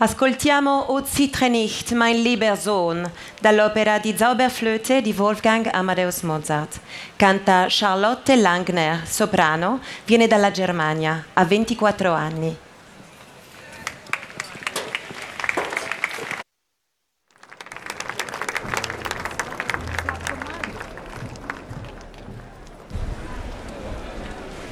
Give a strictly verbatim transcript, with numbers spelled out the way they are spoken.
Ascoltiamo O zittre nicht, mein lieber Sohn, dall'opera di Zauberflöte di Wolfgang Amadeus Mozart. Canta Charlotte Langner, soprano, viene dalla Germania, ha ventiquattro anni.